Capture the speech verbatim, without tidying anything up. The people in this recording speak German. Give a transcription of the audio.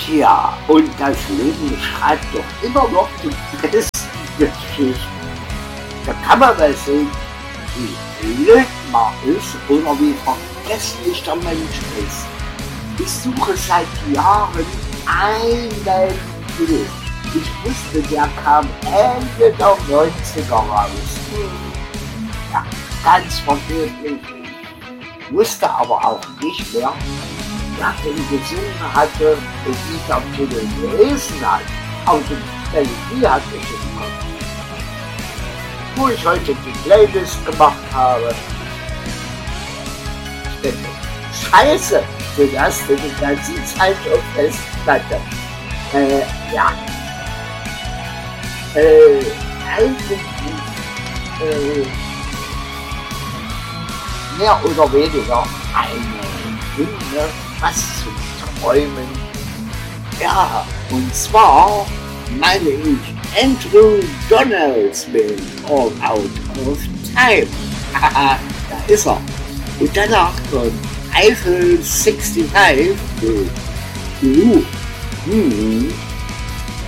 Tja, und das Leben schreibt doch immer noch die besten Geschichten. Da kann man mal sehen, wie blöd man ist oder wie vergesslich der Mensch ist. Ich suche seit Jahren einen Film. Ich wusste, der kam Ende der neunziger raus. Ja, ganz vergeblich. Ich wusste aber auch nicht mehr, wer den gesungen hatte und wie der Titel gelesen hat. Aus dem Melodie hat mich im Kopf. Wo ich heute die Playlist gemacht habe. Ich denke, scheiße, den hast du die ganze Zeit auf Festplatte. Äh, ja. Äh, eigentlich, äh, mehr oder weniger eine Stunde, was zum Träumen. Ja, und zwar meine ich Andrew Donaldsman All Out of Time. Haha, da ist er. Und danach kommt Eiffel fünfundsiebzig. Uh, hm.